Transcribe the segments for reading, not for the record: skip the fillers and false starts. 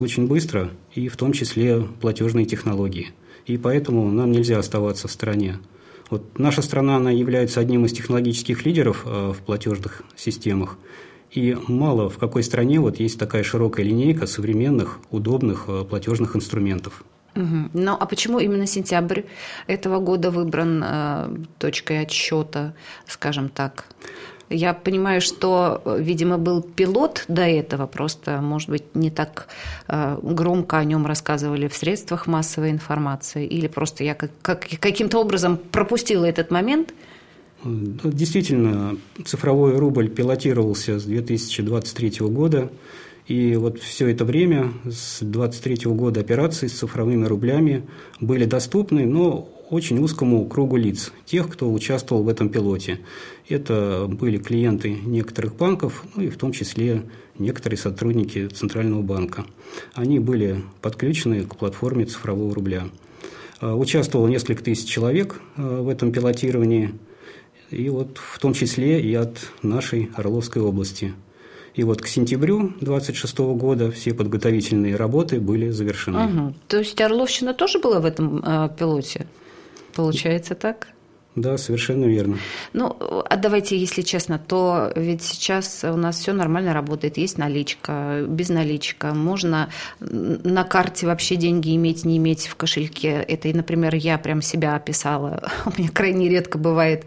очень быстро, и в том числе платежные технологии. И поэтому нам нельзя оставаться в стороне. Вот наша страна, она является одним из технологических лидеров в платежных системах. И мало в какой стране вот есть такая широкая линейка современных, удобных платежных инструментов. Ну, а почему именно сентябрь этого года выбран точкой отсчета, скажем так? Я понимаю, что, видимо, был пилот до этого, просто, может быть, не так громко о нем рассказывали в средствах массовой информации, или просто я каким-то образом пропустила этот момент? Действительно, цифровой рубль пилотировался с 2023 года, и вот все это время, с 2023 года, операции с цифровыми рублями были доступны, но очень узкому кругу лиц, тех, кто участвовал в этом пилоте. Это были клиенты некоторых банков, ну и в том числе некоторые сотрудники Центрального банка. Они были подключены к платформе цифрового рубля. Участвовало несколько тысяч человек в этом пилотировании, и вот в том числе и от нашей Орловской области. И вот к сентябрю 2026 года все подготовительные работы были завершены. То есть Орловщина тоже была в этом пилоте? Получается так? Да, совершенно верно. Ну, а давайте, если честно, то ведь сейчас у нас все нормально работает. Есть наличка, безналичка. Можно на карте вообще деньги иметь, не иметь в кошельке. Это, например, я прям себя описала. У меня крайне редко бывает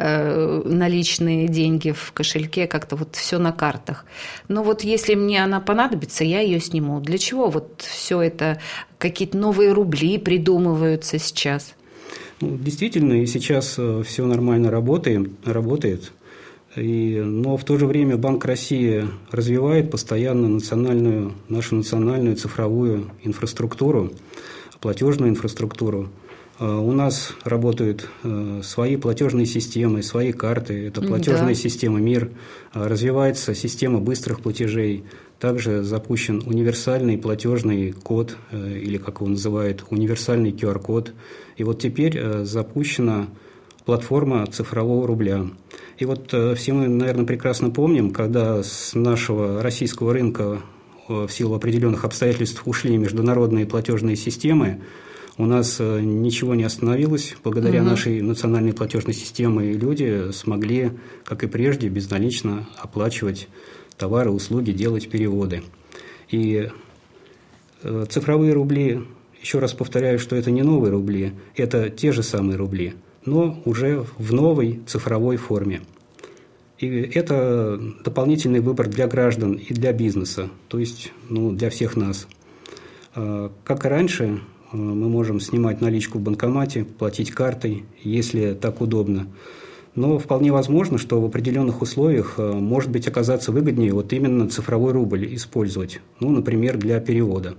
наличные деньги в кошельке, как-то вот все на картах. Но вот если мне она понадобится, я ее сниму. Для чего вот все это, какие-то новые рубли придумываются сейчас? Действительно, и сейчас все нормально работает, но в то же время Банк России развивает постоянно нашу национальную цифровую инфраструктуру, платежную инфраструктуру. У нас работают свои платежные системы, свои карты, это платежная система МИР, развивается система быстрых платежей. Также запущен универсальный платежный код, или, как его называют, универсальный QR-код. И вот теперь запущена платформа цифрового рубля. И вот все мы, наверное, прекрасно помним, когда с нашего российского рынка в силу определенных обстоятельств ушли международные платежные системы, у нас ничего не остановилось. Благодаря нашей национальной платежной системе люди смогли, как и прежде, безналично оплачивать товары, услуги, делать переводы. И цифровые рубли, еще раз повторяю, что это не новые рубли, это те же самые рубли, но уже в новой цифровой форме. И это дополнительный выбор для граждан и для бизнеса, то есть для всех нас. Как и раньше, мы можем снимать наличку в банкомате, платить картой, если так удобно. Но вполне возможно, что в определенных условиях может быть оказаться выгоднее вот именно цифровой рубль использовать, например, для перевода.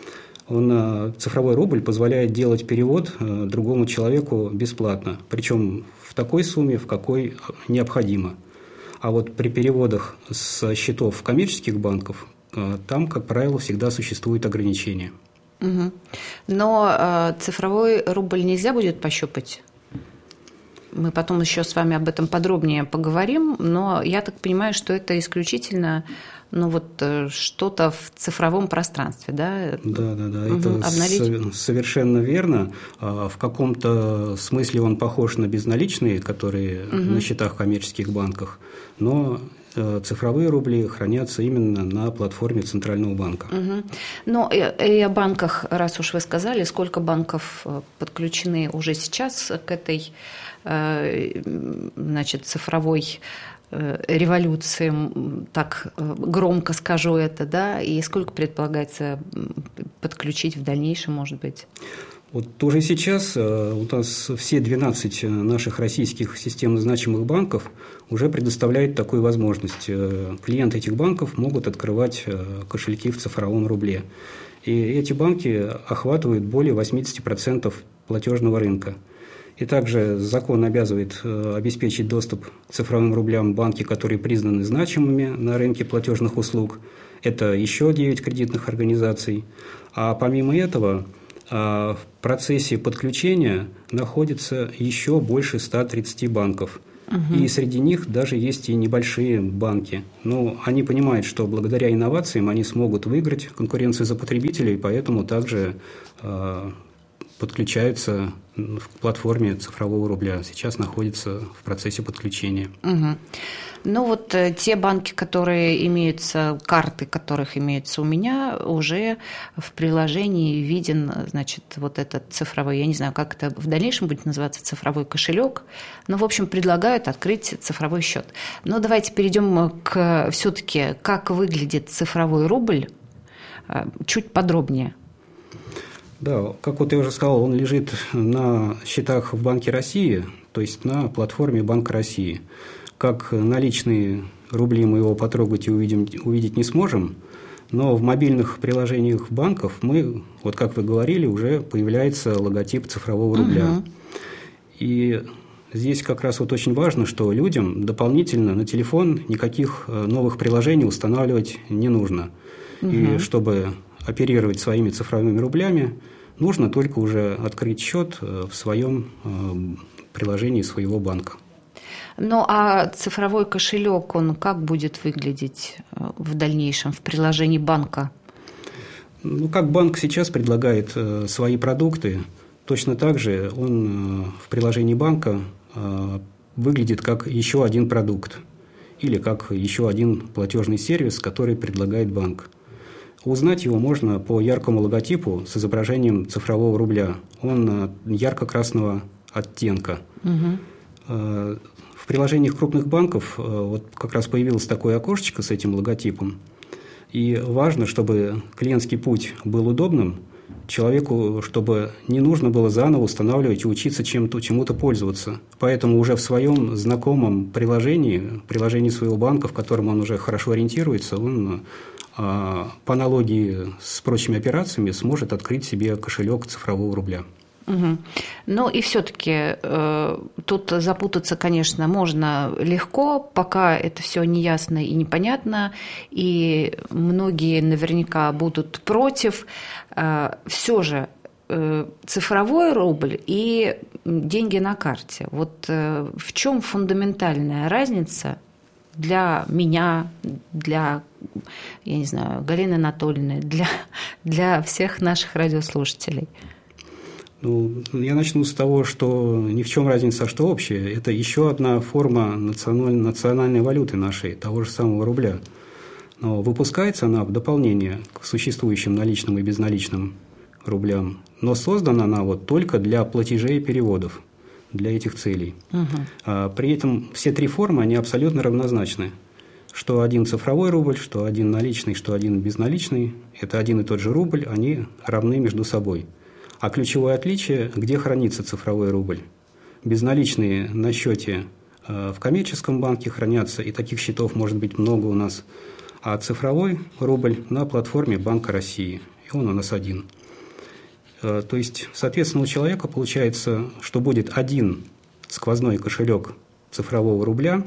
Цифровой рубль позволяет делать перевод другому человеку бесплатно, причем в такой сумме, в какой необходимо. А вот при переводах с счетов коммерческих банков, там, как правило, всегда существуют ограничения. Но цифровой рубль нельзя будет пощупать? Мы потом еще с вами об этом подробнее поговорим, но я так понимаю, что это исключительно что-то в цифровом пространстве, да? Да, это совершенно верно. В каком-то смысле он похож на безналичные, которые на счетах в коммерческих банках, но цифровые рубли хранятся именно на платформе Центрального банка. Ну, и о банках, раз уж вы сказали, сколько банков подключены уже сейчас к этой цифровой революции, так громко скажу это, да, и сколько предполагается подключить в дальнейшем, может быть? Вот уже сейчас у нас все 12 наших российских системно значимых банков уже предоставляют такую возможность. Клиенты этих банков могут открывать кошельки в цифровом рубле. И эти банки охватывают более 80% платежного рынка. И также закон обязывает обеспечить доступ к цифровым рублям банки, которые признаны значимыми на рынке платежных услуг. Это еще 9 кредитных организаций. А помимо этого, в процессе подключения находится еще больше 130 банков. И среди них даже есть и небольшие банки. Но они понимают, что благодаря инновациям они смогут выиграть конкуренцию за потребителей, поэтому также подключаются к платформе цифрового рубля. Сейчас находятся в процессе подключения. Ну вот те банки, которые имеются, карты которых имеются у меня, уже в приложении виден, значит, вот этот цифровой, я не знаю, как это в дальнейшем будет называться, цифровой кошелек, но, в общем, предлагают открыть цифровой счет. Но давайте перейдем к все-таки, как выглядит цифровой рубль, чуть подробнее. Да, как вот я уже сказал, он лежит на счетах в Банке России, то есть на платформе Банка России. Как наличные рубли мы его потрогать и увидеть не сможем, но в мобильных приложениях банков мы, вот как вы говорили, уже появляется логотип цифрового рубля. И здесь как раз вот очень важно, что людям дополнительно на телефон никаких новых приложений устанавливать не нужно. И чтобы оперировать своими цифровыми рублями, нужно только уже открыть счет в своем приложении своего банка. Ну, а цифровой кошелек, он как будет выглядеть в дальнейшем в приложении банка? Ну, как банк сейчас предлагает свои продукты, точно так же он в приложении банка выглядит как еще один продукт или как еще один платежный сервис, который предлагает банк. Узнать его можно по яркому логотипу с изображением цифрового рубля. Он ярко-красного оттенка. В приложениях крупных банков вот как раз появилось такое окошечко с этим логотипом. И важно, чтобы клиентский путь был удобным, человеку, чтобы не нужно было заново устанавливать и учиться чему-то пользоваться. Поэтому уже в своем знакомом приложении своего банка, в котором он уже хорошо ориентируется, он по аналогии с прочими операциями сможет открыть себе кошелек цифрового рубля. Ну и все-таки тут запутаться, конечно, можно легко, пока это все неясно и непонятно, и многие наверняка будут против. Все же цифровой рубль и деньги на карте. Вот в чем фундаментальная разница для меня, для, я не знаю, Галины Анатольевны, для всех наших радиослушателей? Ну, я начну с того, что ни в чем разница, что общее. Это еще одна форма национальной валюты нашей, того же самого рубля. Но выпускается она в дополнение к существующим наличным и безналичным рублям. Но создана она вот только для платежей и переводов, для этих целей. При этом все три формы, они абсолютно равнозначны. Что один цифровой рубль, что один наличный, что один безналичный, это один и тот же рубль, они равны между собой. А ключевое отличие, где хранится цифровой рубль. Безналичные на счете в коммерческом банке хранятся, и таких счетов может быть много у нас. А цифровой рубль на платформе Банка России, и он у нас один. То есть, соответственно, у человека получается, что будет один сквозной кошелек цифрового рубля,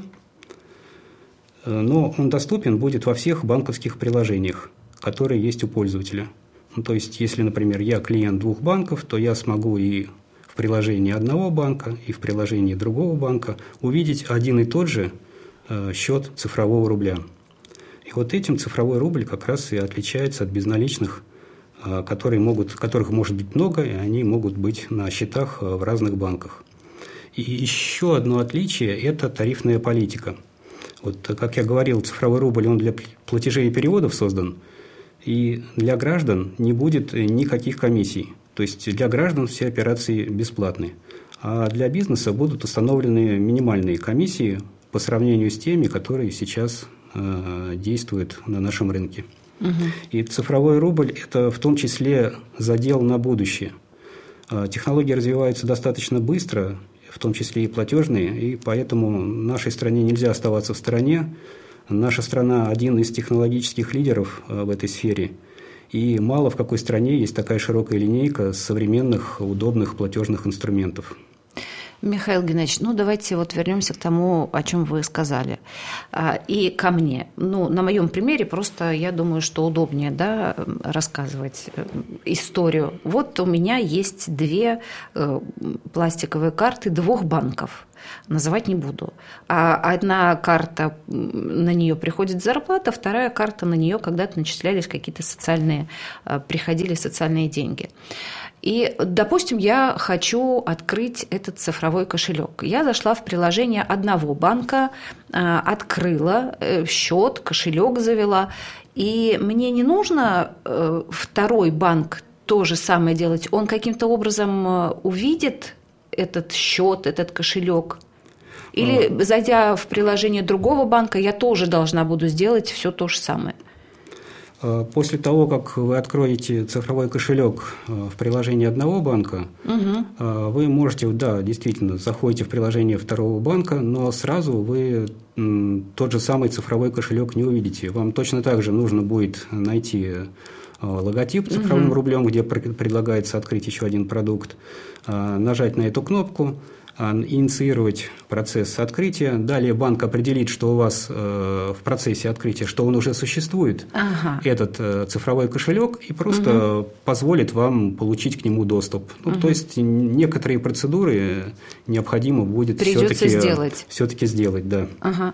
но он доступен будет во всех банковских приложениях, которые есть у пользователя. Ну, то есть, если, например, я клиент двух банков, то я смогу и в приложении одного банка, и в приложении другого банка увидеть один и тот же счет цифрового рубля. И вот этим цифровой рубль как раз и отличается от безналичных, которых может быть много, и они могут быть на счетах в разных банках. И еще одно отличие – это тарифная политика. Вот, как я говорил, цифровой рубль, он для платежей и переводов создан, и для граждан не будет никаких комиссий. То есть для граждан все операции бесплатны. А для бизнеса будут установлены минимальные комиссии по сравнению с теми, которые сейчас действуют на нашем рынке. И цифровой рубль – это в том числе задел на будущее. Технологии развиваются достаточно быстро, в том числе и платежные, и поэтому нашей стране нельзя оставаться в стороне. Наша страна – один из технологических лидеров в этой сфере, и мало в какой стране есть такая широкая линейка современных, удобных платежных инструментов. Михаил Геннадьевич, ну давайте вот вернемся к тому, о чем вы сказали, и ко мне. Ну, на моем примере просто я думаю, что удобнее, да, рассказывать историю. Вот у меня есть две пластиковые карты двух банков. называть не буду. А одна карта, на нее приходит зарплата, вторая карта, на нее когда-то начислялись какие-то социальные, приходили социальные деньги. И, допустим, я хочу открыть этот цифровой кошелек. Я зашла в приложение одного банка, открыла счет, кошелек завела, и мне не нужно второй банк то же самое делать. Он каким-то образом увидит этот счет, этот кошелек. Или, зайдя в приложение другого банка, я тоже должна буду сделать все то же самое. После того, как вы откроете цифровой кошелек в приложении одного банка, вы можете, да, действительно, заходите в приложение второго банка, но сразу вы тот же самый цифровой кошелек не увидите. Вам точно так же нужно будет найти логотип цифровым рублем, где предлагается открыть еще один продукт, нажать на эту кнопку, инициировать процесс открытия. Далее банк определит, что у вас в процессе открытия, что он уже существует, этот цифровой кошелек, и просто позволит вам получить к нему доступ. То есть некоторые процедуры необходимо будет все-таки сделать. Да.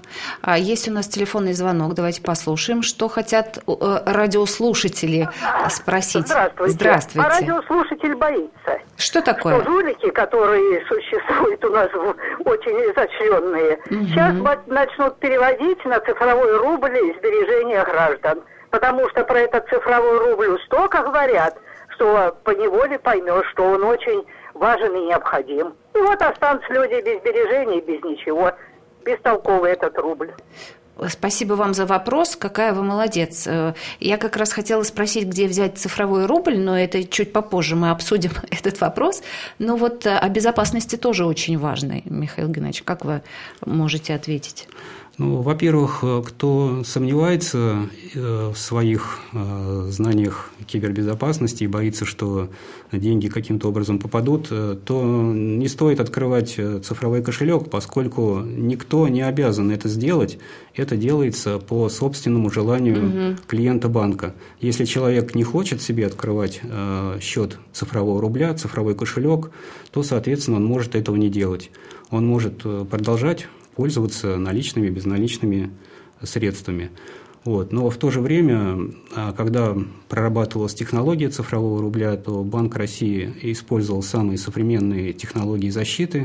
А есть у нас телефонный звонок, давайте послушаем, что хотят радиослушатели спросить. Здравствуйте. А радиослушатель боится. Что такое? Что жулики, которые существуют у нас очень изощренные, сейчас начнут переводить на цифровой рубль сбережения граждан. Потому что про этот цифровой рубль столько говорят, что поневоле поймешь, что он очень важен и необходим. И вот останутся люди без сбережений, без ничего. Бестолковый этот рубль. Спасибо вам за вопрос. Какая вы молодец. Я как раз хотела спросить, где взять цифровой рубль, но это чуть попозже мы обсудим этот вопрос. Но вот о безопасности тоже очень важно. Михаил Геннадьевич, как вы можете ответить? Во-первых, кто сомневается в своих знаниях кибербезопасности и боится, что деньги каким-то образом попадут, то не стоит открывать цифровой кошелек, поскольку никто не обязан это сделать. Это делается по собственному желанию клиента банка. Если человек не хочет себе открывать счет цифрового рубля, цифровой кошелек, то, соответственно, он может этого не делать. Он может продолжать пользоваться наличными, безналичными средствами. Но в то же время, когда прорабатывалась технология цифрового рубля, то Банк России использовал самые современные технологии защиты.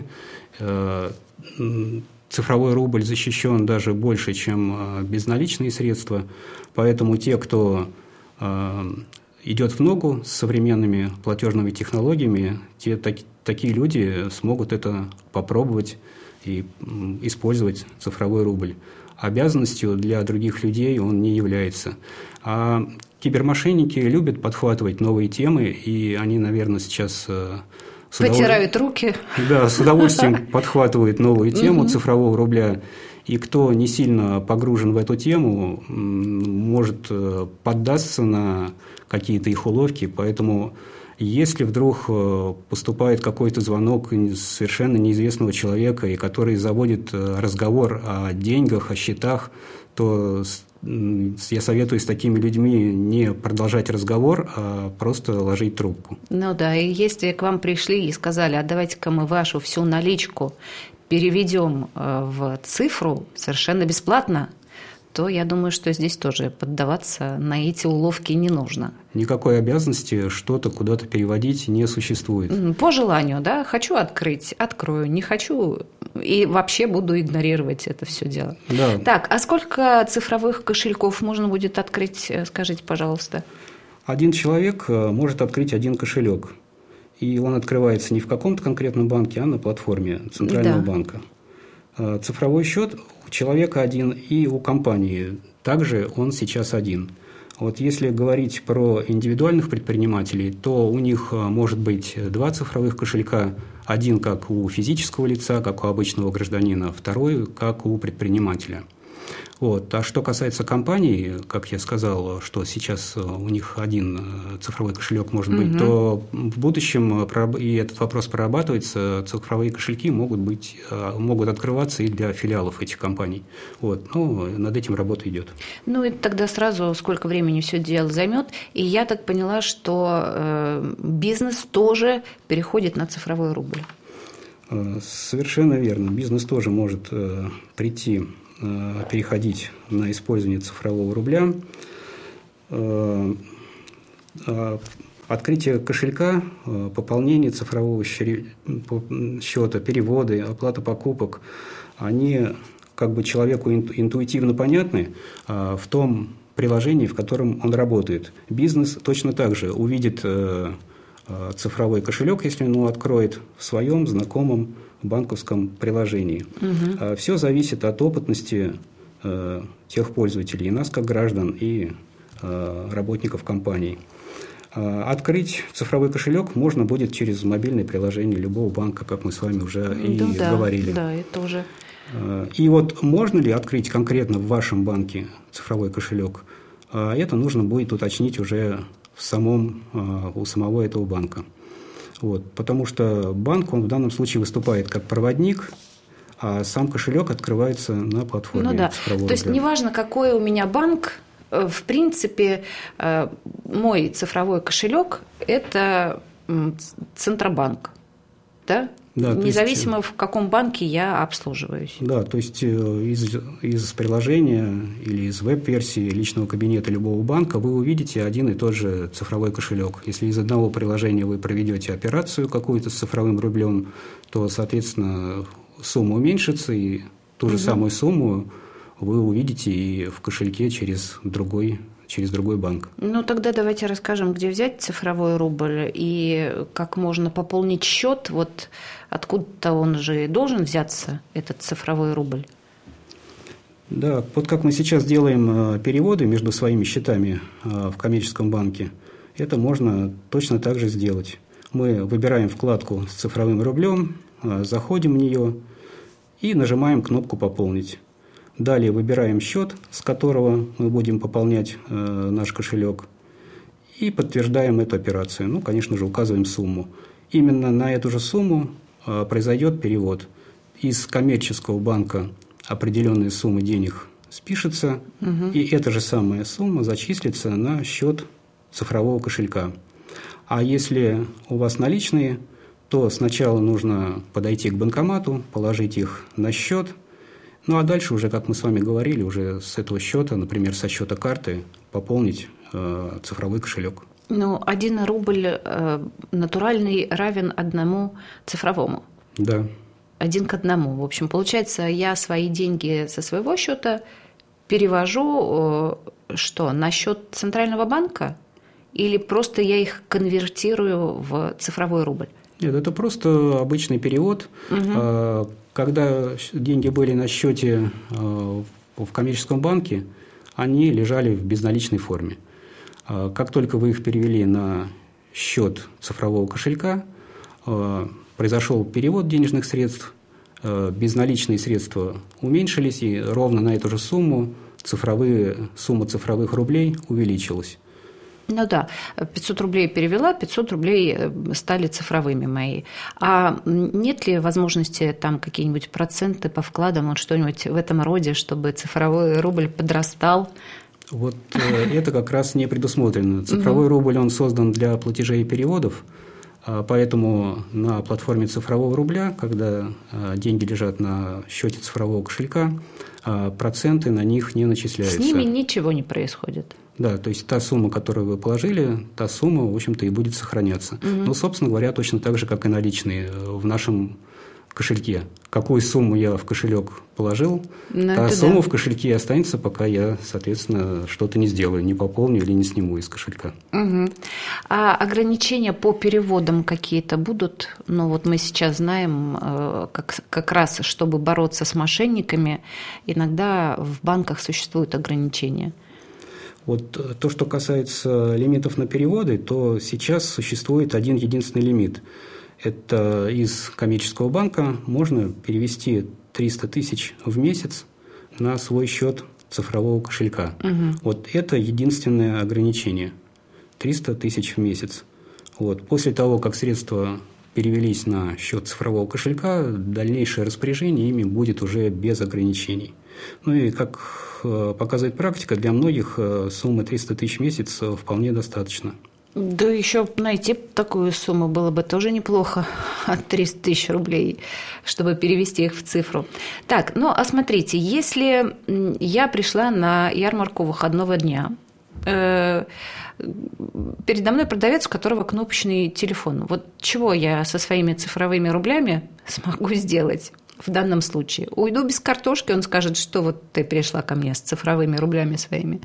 Цифровой рубль защищен даже больше, чем безналичные средства. Поэтому те, кто идет в ногу с современными платежными технологиями, такие люди смогут это попробовать и использовать цифровой рубль. Обязанностью для других людей он не является. А кибермошенники любят подхватывать новые темы, и они, наверное, сейчас потирают руки. Да, с удовольствием подхватывают новую тему цифрового рубля. И кто не сильно погружен в эту тему, может поддаться на какие-то их уловки. Поэтому если вдруг поступает какой-то звонок совершенно неизвестного человека, и который заводит разговор о деньгах, о счетах, то я советую с такими людьми не продолжать разговор, а просто ложить трубку. И если к вам пришли и сказали, а давайте-ка мы вашу всю наличку переведем в цифру совершенно бесплатно, то я думаю, что здесь тоже поддаваться на эти уловки не нужно. Никакой обязанности что-то куда-то переводить не существует. По желанию, да? Хочу открыть, открою, не хочу, и вообще буду игнорировать это все дело. Да. Так, а сколько цифровых кошельков можно будет открыть, скажите, пожалуйста? Один человек может открыть один кошелек, и он открывается не в каком-то конкретном банке, а на платформе Центрального банка. Цифровой счет у человека один, и у компании также он сейчас один. Если говорить про индивидуальных предпринимателей, то у них может быть два цифровых кошелька. Один как у физического лица, как у обычного гражданина, второй как у предпринимателя. А что касается компаний, как я сказал, что сейчас у них один цифровой кошелек может быть, то в будущем, и этот вопрос прорабатывается, цифровые кошельки могут открываться и для филиалов этих компаний. Над этим работа идет. И тогда сразу сколько времени все дело займет. И я так поняла, что бизнес тоже переходит на цифровой рубль. Совершенно верно. Бизнес тоже может переходить на использование цифрового рубля. Открытие кошелька, пополнение цифрового счета, переводы, оплата покупок, они как бы человеку интуитивно понятны в том приложении, в котором он работает. Бизнес точно так же увидит цифровой кошелек, если он его откроет в своем знакомом банковском приложении. Угу. Все зависит от опытности тех пользователей, и нас как граждан, и работников компаний. Открыть цифровой кошелек можно будет через мобильное приложение любого банка, как мы с вами уже говорили. Да, это уже. И вот можно ли открыть конкретно в вашем банке цифровой кошелек? Это нужно будет уточнить уже у самого этого банка. Вот, потому что банк, он в данном случае выступает как проводник, а сам кошелек открывается на платформе цифрового рубля. То есть неважно, какой у меня банк, в принципе, мой цифровой кошелек – это Центробанк, да? Да, независимо, в каком банке я обслуживаюсь. Да, то есть из приложения или из веб-версии личного кабинета любого банка вы увидите один и тот же цифровой кошелек. Если из одного приложения вы проведете операцию какую-то с цифровым рублем, то, соответственно, сумма уменьшится, и ту же самую сумму вы увидите и в кошельке через другой банк. Ну, тогда давайте расскажем, где взять цифровой рубль и как можно пополнить счет. Вот откуда-то он же должен взяться, этот цифровой рубль. Да, вот как мы сейчас делаем переводы между своими счетами в коммерческом банке, это можно точно так же сделать. Мы выбираем вкладку с цифровым рублем, заходим в нее и нажимаем кнопку «Пополнить». Далее выбираем счет, с которого мы будем пополнять наш кошелек, и подтверждаем эту операцию. Ну, конечно же, указываем сумму. Именно на эту же сумму произойдет перевод. Из коммерческого банка определенная сумма денег спишется, и эта же самая сумма зачислится на счет цифрового кошелька. А если у вас наличные, то сначала нужно подойти к банкомату, положить их на счет. Ну, а дальше уже, как мы с вами говорили, уже с этого счета, например, со счета карты, пополнить цифровой кошелек. Ну, 1 рубль натуральный равен 1 цифровому. Да. 1 к 1. В общем, получается, я свои деньги со своего счета перевожу на счет Центрального банка, или просто я их конвертирую в цифровой рубль? Нет, это просто обычный перевод. Угу. Когда деньги были на счете в коммерческом банке, они лежали в безналичной форме. Как только вы их перевели на счет цифрового кошелька, произошел перевод денежных средств, безналичные средства уменьшились, и ровно на эту же сумма цифровых рублей увеличилась. Ну да, 500 рублей перевела, 500 рублей стали цифровыми мои. А нет ли возможности там какие-нибудь проценты по вкладам, вот что-нибудь в этом роде, чтобы цифровой рубль подрастал? Вот это как раз не предусмотрено. Цифровой рубль, он создан для платежей и переводов, поэтому на платформе цифрового рубля, когда деньги лежат на счете цифрового кошелька, проценты на них не начисляются. С ними ничего не происходит. Да, то есть та сумма, которую вы положили, та сумма, в общем-то, и будет сохраняться. Ну, собственно говоря, точно так же, как и наличные в нашем кошельке. Какую сумму я в кошелек положил, та сумма в кошельке останется, пока я, соответственно, что-то не сделаю, не пополню или не сниму из кошелька. Угу. А ограничения по переводам какие-то будут? Ну, вот мы сейчас знаем, как раз, чтобы бороться с мошенниками, иногда в банках существуют ограничения. Вот то, что касается лимитов на переводы, то сейчас существует один единственный лимит. Это из коммерческого банка можно перевести 300 тысяч в месяц на свой счет цифрового кошелька. Угу. Вот это единственное ограничение. 300 тысяч в месяц. Вот. После того, как средства перевелись на счет цифрового кошелька, дальнейшее распоряжение ими будет уже без ограничений. Ну и, как показывает практика, для многих суммы 300 тысяч в месяц вполне достаточно. Да еще найти такую сумму было бы тоже неплохо, от 300 тысяч рублей, чтобы перевести их в цифру. Так, ну а смотрите, если я пришла на ярмарку выходного дня, передо мной продавец, у которого кнопочный телефон. Вот чего я со своими цифровыми рублями смогу сделать в данном случае? Уйду без картошки, он скажет, что вот ты пришла ко мне с цифровыми рублями своими.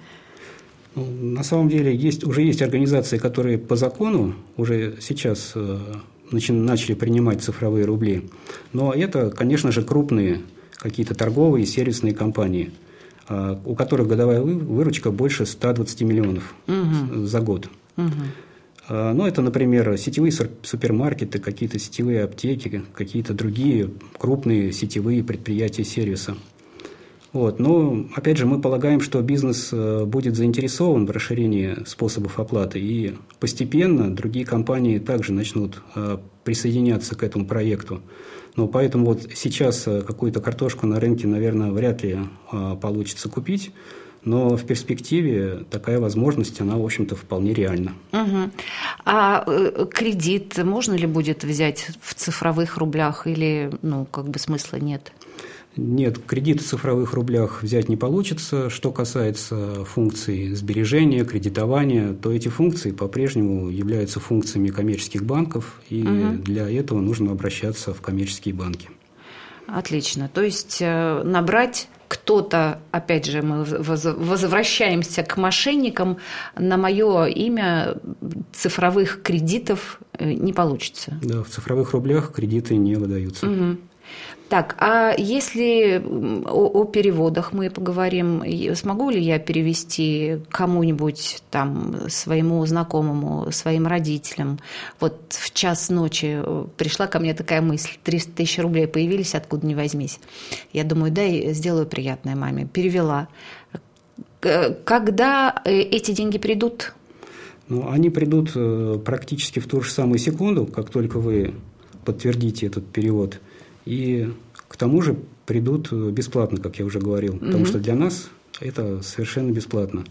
На самом деле уже есть организации, которые по закону уже сейчас начали принимать цифровые рубли. Но это, конечно же, крупные какие-то торговые и сервисные компании, у которых годовая выручка больше 120 миллионов за год. Ну, это, например, сетевые супермаркеты, какие-то сетевые аптеки, какие-то другие крупные сетевые предприятия сервиса. Вот. Но, опять же, мы полагаем, что бизнес будет заинтересован в расширении способов оплаты, и постепенно другие компании также начнут присоединяться к этому проекту. Но поэтому вот сейчас какую-то картошку на рынке, наверное, вряд ли получится купить, но в перспективе такая возможность, она, в общем-то, вполне реальна. А кредит можно ли будет взять в цифровых рублях или, смысла нет? Нет, кредит в цифровых рублях взять не получится. Что касается функций сбережения, кредитования, то эти функции по-прежнему являются функциями коммерческих банков, и для этого нужно обращаться в коммерческие банки. Отлично. То есть набрать кто-то, опять же, мы возвращаемся к мошенникам, на мое имя цифровых кредитов не получится. Да, в цифровых рублях кредиты не выдаются. Так, а если о переводах мы поговорим, смогу ли я перевести кому-нибудь там, своему знакомому, своим родителям? Вот в час ночи пришла ко мне такая мысль, 300 тысяч рублей появились, откуда ни возьмись. Я думаю, дай сделаю приятное маме. Перевела. Когда эти деньги придут? Они придут практически в ту же самую секунду, как только вы подтвердите этот перевод. И к тому же придут бесплатно, как я уже говорил, потому что для нас это совершенно бесплатно.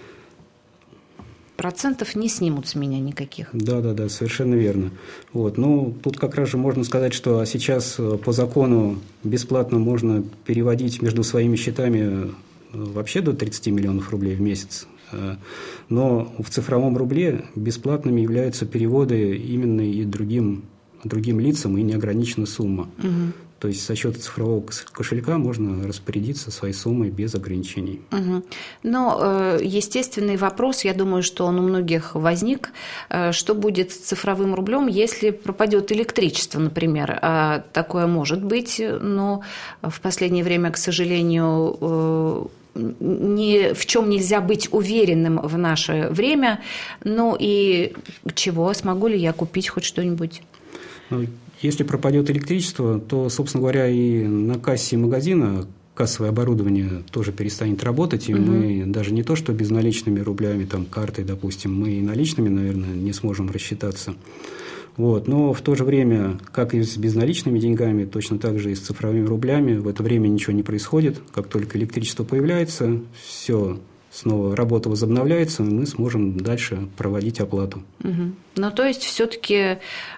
Процентов не снимут с меня никаких. Да, совершенно верно. Вот. Тут как раз же можно сказать, что сейчас по закону бесплатно можно переводить между своими счетами вообще до 30 миллионов рублей в месяц. Но в цифровом рубле бесплатными являются переводы именно и другим лицам, и неограничена сумма. То есть со счета цифрового кошелька можно распорядиться своей суммой без ограничений. Но естественный вопрос, я думаю, что он у многих возник, что будет с цифровым рублем, если пропадет электричество, например. Такое может быть, но в последнее время, к сожалению, ни в чем нельзя быть уверенным в наше время. Ну и чего? Смогу ли я купить хоть что-нибудь? Если пропадет электричество, то, собственно говоря, и на кассе магазина кассовое оборудование тоже перестанет работать, и мы даже не то, что безналичными рублями, там, картой, допустим, мы и наличными, наверное, не сможем рассчитаться. Вот. Но в то же время, как и с безналичными деньгами, точно так же и с цифровыми рублями, в это время ничего не происходит. Как только электричество появляется, все, снова работа возобновляется, и мы сможем дальше проводить оплату. То есть все-таки...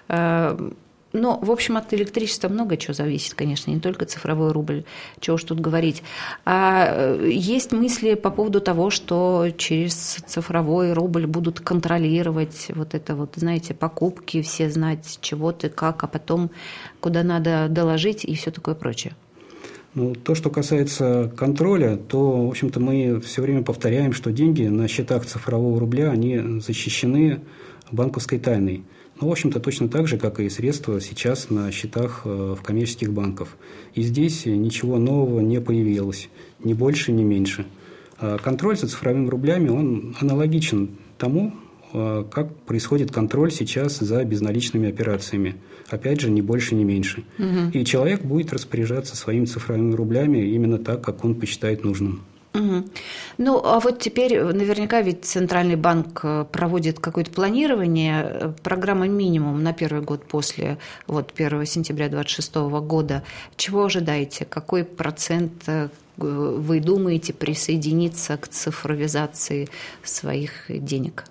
в общем, от электричества много чего зависит, конечно, не только цифровой рубль, чего уж тут говорить. А есть мысли по поводу того, что через цифровой рубль будут контролировать вот это вот, знаете, покупки, все знать, чего ты, как, а потом куда надо доложить и все такое прочее. То, что касается контроля, то, в общем-то, мы все время повторяем, что деньги на счетах цифрового рубля, они защищены банковской тайной. В общем-то, точно так же, как и средства сейчас на счетах в коммерческих банках. И здесь ничего нового не появилось, ни больше, ни меньше. Контроль за цифровыми рублями, он аналогичен тому, как происходит контроль сейчас за безналичными операциями. Опять же, ни больше, ни меньше. И человек будет распоряжаться своими цифровыми рублями именно так, как он посчитает нужным. А вот теперь наверняка ведь Центральный банк проводит какое-то планирование, программа «Минимум» на первый год после 1 сентября 2026 года. Чего ожидаете? Какой процент вы думаете присоединиться к цифровизации своих денег?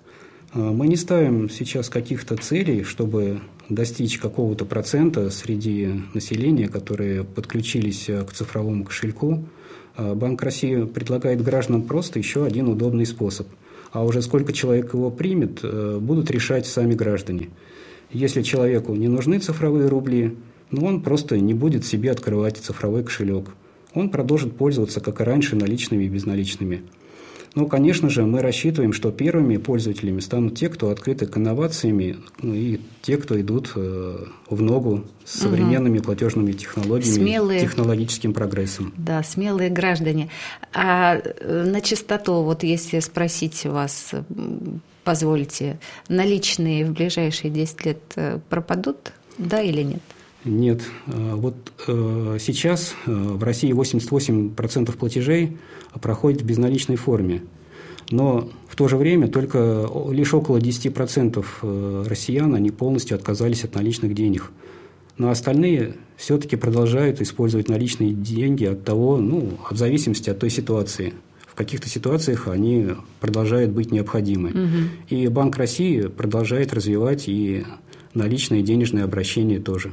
Мы не ставим сейчас каких-то целей, чтобы достичь какого-то процента среди населения, которые подключились к цифровому кошельку. Банк России предлагает гражданам просто еще один удобный способ. А уже сколько человек его примет, будут решать сами граждане. Если человеку не нужны цифровые рубли, он просто не будет себе открывать цифровой кошелек. Он продолжит пользоваться, как и раньше, наличными и безналичными. Конечно же, мы рассчитываем, что первыми пользователями станут те, кто открыты к инновациями, и те, кто идут в ногу с современными платежными технологиями, технологическим прогрессом. Да, смелые граждане. А на чистоту, если спросить вас, позвольте, наличные в ближайшие 10 лет пропадут, да или нет? Нет. Сейчас в России 88% платежей проходит в безналичной форме. Но в то же время только лишь около 10% россиян они полностью отказались от наличных денег. Но остальные все-таки продолжают использовать наличные деньги от зависимости от той ситуации. В каких-то ситуациях они продолжают быть необходимы. И Банк России продолжает развивать и наличные денежные обращения тоже.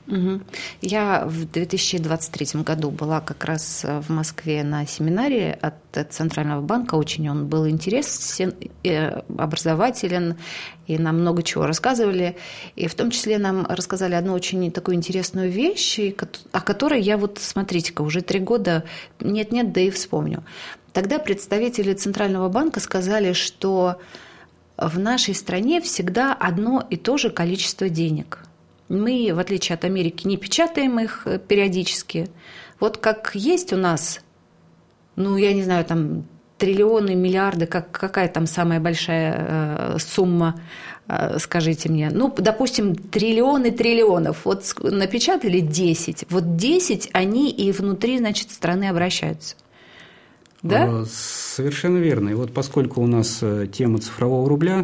Я в 2023 году была как раз в Москве на семинаре от Центрального банка. Очень он был интересен, образователен, и нам много чего рассказывали. И в том числе нам рассказали одну очень такую интересную вещь, о которой я смотрите-ка, уже 3 года нет-нет, да и вспомню. Тогда представители Центрального банка сказали, что в нашей стране всегда одно и то же количество денег. Мы, в отличие от Америки, не печатаем их периодически. Как есть у нас, я не знаю, там триллионы, миллиарды, какая там самая большая сумма, скажите мне. Допустим, триллионы триллионов. Напечатали 10. 10 они и внутри, страны обращаются. Да? Совершенно верно. И поскольку у нас тема цифрового рубля,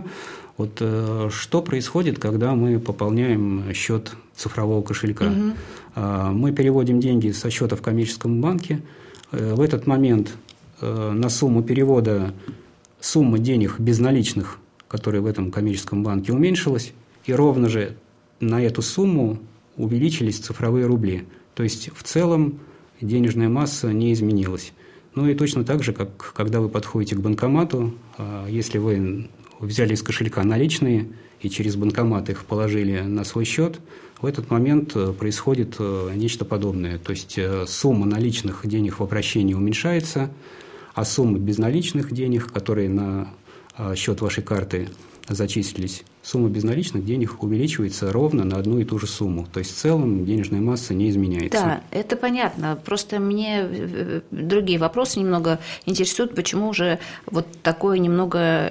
что происходит, когда мы пополняем счет цифрового кошелька? Мы переводим деньги со счета в коммерческом банке. В этот момент на сумму перевода сумма денег безналичных, которая в этом коммерческом банке, уменьшилась, и ровно же на эту сумму увеличились цифровые рубли. То есть в целом денежная масса не изменилась. И точно так же, как когда вы подходите к банкомату, если вы взяли из кошелька наличные и через банкомат их положили на свой счет, в этот момент происходит нечто подобное. То есть сумма наличных денег в обращении уменьшается, а сумма безналичных денег, которые на счет вашей карты зачислились, сумма безналичных денег увеличивается ровно на одну и ту же сумму. То есть в целом денежная масса не изменяется. Да, это понятно. Просто мне другие вопросы немного интересуют, почему же такое немного,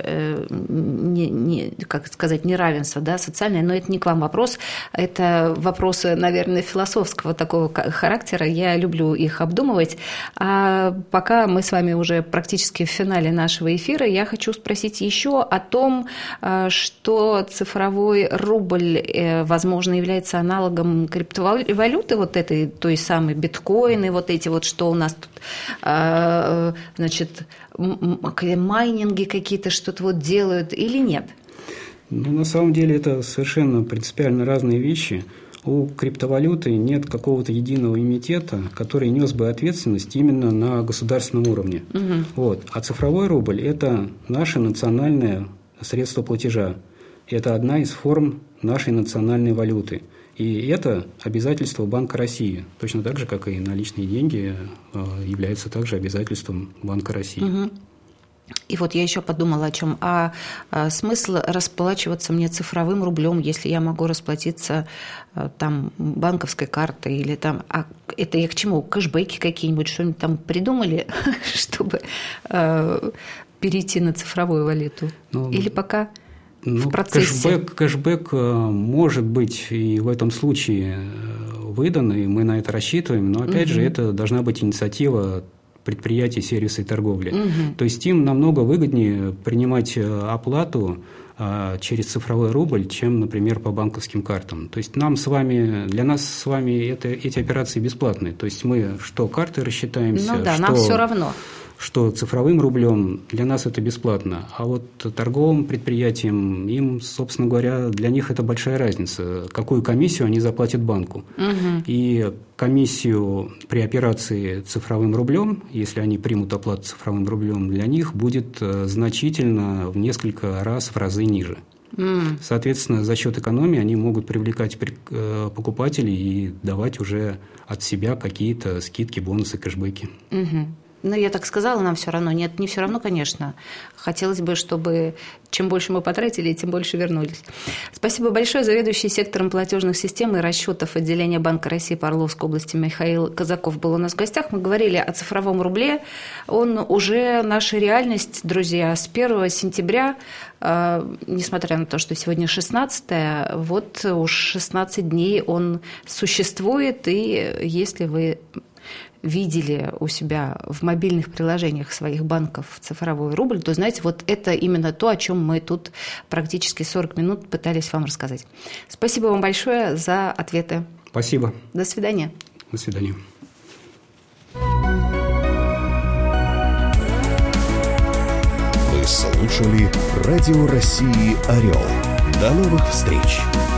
неравенство, социальное. Но это не к вам вопрос, это вопросы, наверное, философского такого характера. Я люблю их обдумывать. А пока мы с вами уже практически в финале нашего эфира, я хочу спросить еще о том, что цифровой рубль, возможно, является аналогом криптовалюты, этой, той самой биткоины, что у нас тут, майнинги какие-то что-то делают или нет? На самом деле это совершенно принципиально разные вещи. У криптовалюты нет какого-то единого эмитента, который нес бы ответственность именно на государственном уровне. А цифровой рубль – это наше национальное средство платежа. Это одна из форм нашей национальной валюты. И это обязательство Банка России. Точно так же, как и наличные деньги являются также обязательством Банка России. И я еще подумала о чем. А смысл расплачиваться мне цифровым рублем, если я могу расплатиться банковской картой или А это я к чему? Кэшбэки какие-нибудь, что-нибудь там придумали, чтобы перейти на цифровую валюту? Или пока в процессе? Кэшбэк может быть и в этом случае выдан, и мы на это рассчитываем, но опять же это должна быть инициатива предприятий сервиса и торговли. То есть им намного выгоднее принимать оплату через цифровой рубль, чем, например, по банковским картам. То есть для нас с вами эти операции бесплатные. То есть мы что карты рассчитаемся, нам все равно. что цифровым рублем для нас это бесплатно, а вот торговым предприятиям, им, собственно говоря, для них это большая разница, какую комиссию они заплатят банку. И комиссию при операции цифровым рублем, если они примут оплату цифровым рублем, для них будет значительно в несколько раз, в разы ниже. Соответственно, за счет экономии они могут привлекать покупателей и давать уже от себя какие-то скидки, бонусы, кэшбэки. Ну, я так сказала, нам все равно. Нет, не все равно, конечно. Хотелось бы, чтобы чем больше мы потратили, тем больше вернулись. Спасибо большое. Заведующий сектором платежных систем и расчетов отделения Банка России по Орловской области Михаил Казаков был у нас в гостях. Мы говорили о цифровом рубле. Он уже наша реальность, друзья. С 1 сентября, несмотря на то, что сегодня 16-е, вот уж 16 дней он существует. И если вы видели у себя в мобильных приложениях своих банков цифровой рубль, то, знаете, вот это именно то, о чем мы тут практически 40 минут пытались вам рассказать. Спасибо вам большое за ответы. Спасибо. До свидания. До свидания. Вы слушали Радио России «Орел». До новых встреч!